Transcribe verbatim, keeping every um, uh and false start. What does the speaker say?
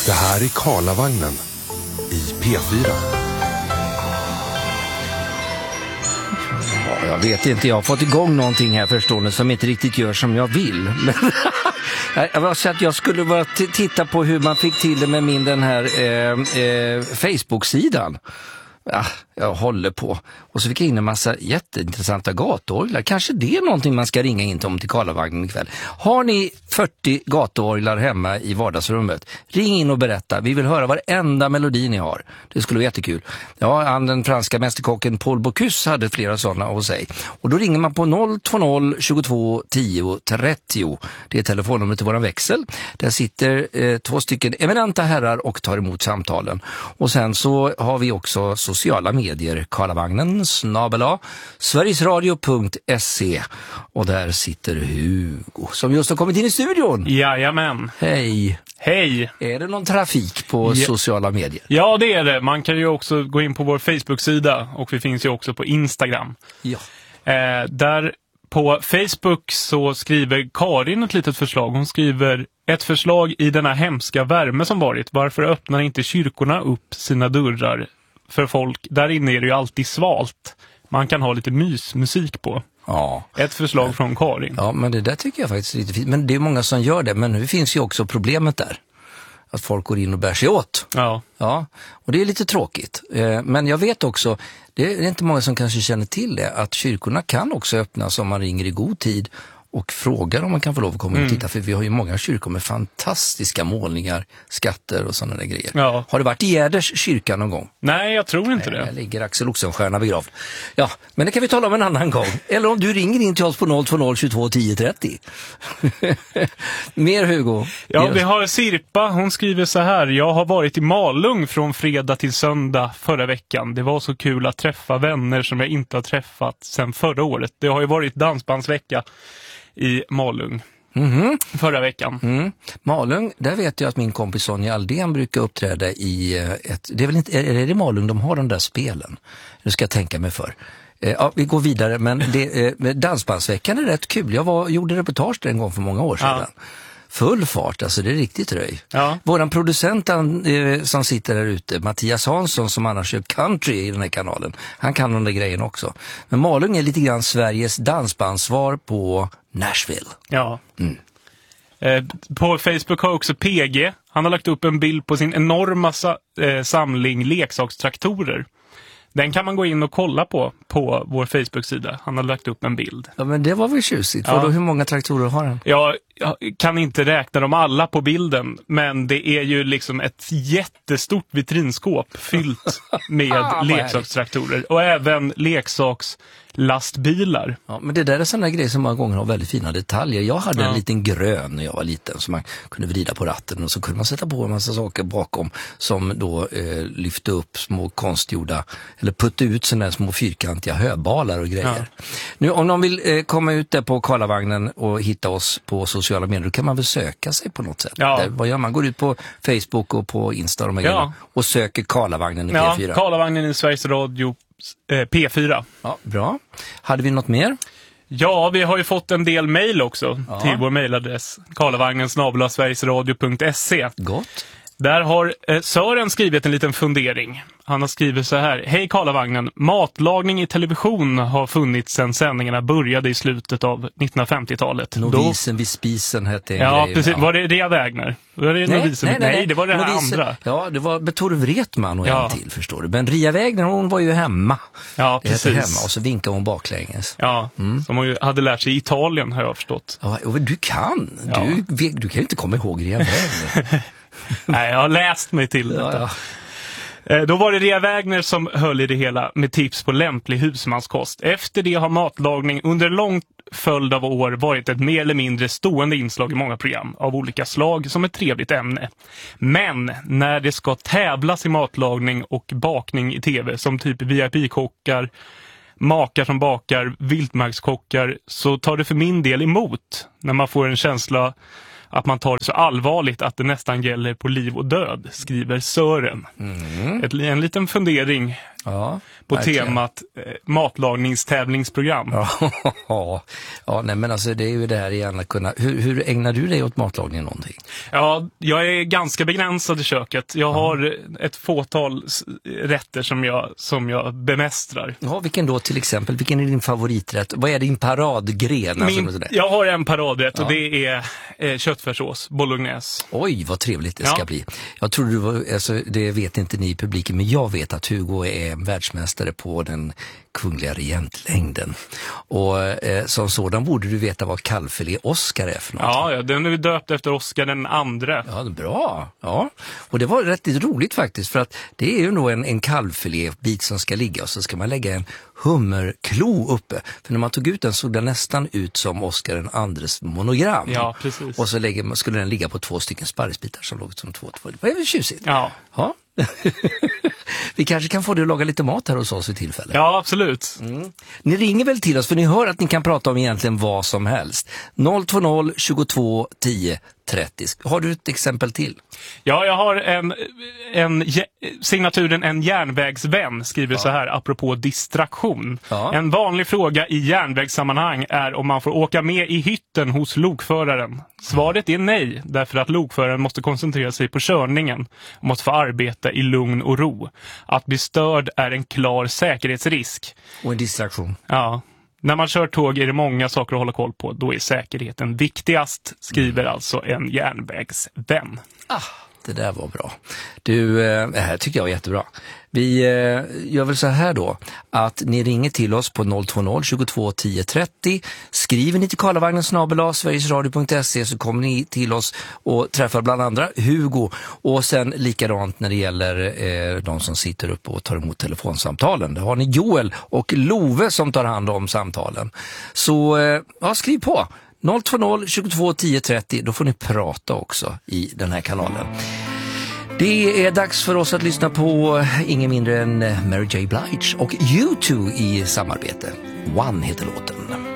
Det här är Karlavagnen i P fyra. Ja, jag vet inte, jag har fått igång någonting här förstående som inte riktigt gör som jag vill. Men jag var så att jag skulle bara t- titta på hur man fick till det med min den här eh, eh, Facebook-sidan. Ja, jag håller på. Och så fick jag in en massa jätteintressanta gatorglar. Kanske det är någonting man ska ringa in om till Karlavagnen ikväll. Har ni fyrtio gatorglar hemma i vardagsrummet? Ring in och berätta. Vi vill höra varenda melodi ni har. Det skulle vara jättekul. Ja, han, den franska mästerkocken Paul Bocuse hade flera sådana hos sig. Och då ringer man på noll två noll tjugotvå tio trettio. Det är telefonnumret till våran växel. Där sitter eh, två stycken eminenta herrar och tar emot samtalen. Och sen så har vi också sociala medier. Karlavagnen snabel-a sverigesradio punkt se. Och där sitter Hugo som just har kommit in i studion. Jajamän. Hej. Hej. Är det någon trafik på Ja. sociala medier? Ja, det är det. Man kan ju också gå in på vår Facebook-sida och vi finns ju också på Instagram. Ja. Eh, där på Facebook så skriver Karin ett litet förslag. Hon skriver ett förslag i denna hemska värme som varit. Varför öppnar inte kyrkorna upp sina dörrar för folk? Där inne är det ju alltid svalt. Man kan ha lite mysmusik på. Ja. Ett förslag från Karin. Ja, men det där tycker jag faktiskt är lite fint. Men det är många som gör det. Men nu finns ju också problemet där. Att folk går in och bär sig åt. Ja. Ja, och det är lite tråkigt. Eh, men jag vet också, det är inte många som kanske känner till det, att kyrkorna kan också öppnas om man ringer i god tid och frågar om man kan få lov att komma mm. och titta. För vi har ju många kyrkor med fantastiska målningar, skatter och sådana där grejer. Ja. Har du varit i Gärders kyrka någon gång? Nej, jag tror inte det. Där ligger Axel Oxenstierna begravd. Ja, men det kan vi tala om en annan gång. Eller om du ringer in till oss på noll två noll tjugotvå tio trettio. Mer Hugo. Ja, vi har Sirpa. Hon skriver så här. Jag har varit i Malung från fredag till söndag förra veckan. Det var så kul att träffa vänner som jag inte har träffat sedan förra året. Det har ju varit dansbandsvecka i Malung Mm-hmm. förra veckan. Mm. Malung, där vet jag att min kompis Sonja Aldén brukar uppträda i ett, det är väl inte, är det Malung de har de där spelen? Nu ska jag tänka mig för. Eh, ja, vi går vidare, men det, eh, dansbandsveckan är rätt kul. Jag var, gjorde reportage där en gång för många år sedan. Ja. Full fart, alltså det är riktigt röj. Ja. Våran producent eh, som sitter där ute, Mattias Hansson, som annars kör country i den här kanalen, han kan de där grejen också. Men Malung är lite grann Sveriges dansbandsvar på Nashville. Ja. Mm. Eh, på Facebook har också P G. Han har lagt upp en bild på sin enorma sa- eh, samling leksakstraktorer. Den kan man gå in och kolla på på vår Facebook-sida. Han har lagt upp en bild. Ja, men det var väl tjusigt. Ja. Då, hur många traktorer har han? Jag, jag kan inte räkna dem alla på bilden, men det är ju liksom ett jättestort vitrinskåp fyllt med Ah, leksakstraktorer och även leksakslastbilar. Ja, men det där är sådana grejer som många gånger har väldigt fina detaljer. Jag hade Ja. en liten grön när jag var liten som man kunde vrida på ratten och så kunde man sätta på en massa saker bakom som då eh, lyfte upp små konstgjorda eller putta ut sådana här små fyrkantiga höbalar och grejer. Ja. Nu om någon vill eh, komma ut där på Karlavagnen och hitta oss på sociala medier, då kan man väl söka sig på något sätt. Ja. Där, vad gör man? Går ut på Facebook och på Insta och, de här Ja. grejerna och söker Karlavagnen i Ja, P fyra. Karlavagnen i Sveriges Radio eh, P fyra. Ja, bra. Hade vi något mer? Ja, vi har ju fått en del mejl också Ja. till vår mejladress karlavagnen snabel-a sverigesradio punkt se. Gott. Där har eh, Sören skrivit en liten fundering. Han har skrivit så här. Hej Karlavagnen, matlagning i television har funnits sedan sändningarna började i slutet av nittonhundrafemtiotalet. Novisen vid spisen hette en Ja, grej. precis. Ja. Var det Rea Wägner? Var det Nej, novisen? nej, nej, nej. det var det här Novisen, andra. Ja, det var Betor Wretman och Ja. en till, förstår du. Men Ria Wägner, hon var ju hemma. Ja, Det hette precis. hemma och så vinkade hon baklänges. Ja, Mm. som hon ju hade lärt sig i Italien har jag förstått. Ja, och du kan. Ja. Du, du kan ju inte komma ihåg Ria Wägner. Nej, jag har läst mig till ja, detta. ja. Eh, Då var det Rea Wägner som höll i det hela med tips på lämplig husmanskost. Efter det har matlagning under lång följd av år varit ett mer eller mindre stående inslag i många program av olika slag som ett trevligt ämne. Men när det ska tävlas i matlagning och bakning i tv som typ V I P-kockar, makar som bakar, viltmarkskockar, så tar det för min del emot när man får en känsla att man tar det så allvarligt att det nästan gäller på liv och död, skriver Sören. Mm. Ett, en liten fundering Ja, på verkligen. temat eh, matlagningstävlingsprogram. Ja, ja nej, men alltså det är ju det här igen att kunna... Hur, hur ägnar du dig åt matlagning någonting? Ja, jag är ganska begränsad i köket. Jag har ett fåtal s- rätter som jag, som jag bemästrar. Ja, vilken då till exempel? Vilken är din favoriträtt? Vad är din paradgren? Alltså, Min, sådär? jag har en paradrätt Ja. och det är eh, köttfärssås, bolognese. Oj, vad trevligt det Ja. ska bli. Jag tror du var, alltså, det vet inte ni i publiken, men jag vet att Hugo är världsmästare på den kungliga regentlängden. Och eh, som sådan borde du veta vad kalvfilé Oscar är för något. Ja, ja, den är döpt efter Oscar den andra. Ja, bra. Ja. Och det var rätt roligt faktiskt, för att det är ju nog en, en kalvfilébit som ska ligga och så ska man lägga en hummerklo uppe. För när man tog ut den såg den nästan ut som Oscar den andres monogram. Ja, precis. Och så lägger, skulle den ligga på två stycken sparrisbitar som låg som två. två. Det var ju tjusigt. Ja. Ja. Vi kanske kan få dig att laga lite mat här hos oss vid tillfälle. Ja, absolut. Mm. Ni ringer väl till oss för ni hör att ni kan prata om egentligen vad som helst. noll två noll tjugotvå tio trettio. Har du ett exempel till? Ja, jag har en, en jä- signaturen en järnvägsvän skriver så här apropå distraktion. Ja. En vanlig fråga i järnvägssammanhang är om man får åka med i hytten hos lokföraren. Svaret är nej, därför att lokföraren måste koncentrera sig på körningen och måste få arbeta i lugn och ro. Att bli störd är en klar säkerhetsrisk. Och en distraktion. Ja. När man kör tåg är det många saker att hålla koll på. Då är säkerheten viktigast, skriver alltså en järnvägsvän. Ah, det där var bra. Du, eh, det här tycker jag var jättebra. Vi eh, gör väl så här då, att ni ringer till oss på noll två noll tjugotvå tio trettio. Skriver ni till Karlavagnen snabel-a sverigesradio punkt se så kommer ni till oss och träffar bland andra Hugo. Och sen likadant när det gäller eh, de som sitter upp och tar emot telefonsamtalen. Där har ni Joel och Love som tar hand om samtalen. Så eh, ja, skriv på. noll två noll tjugotvå tio trettio, då får ni prata också i den här kanalen. Det är dags för oss att lyssna på ingen mindre än Mary J. Blige och U två i samarbete. One heter låten.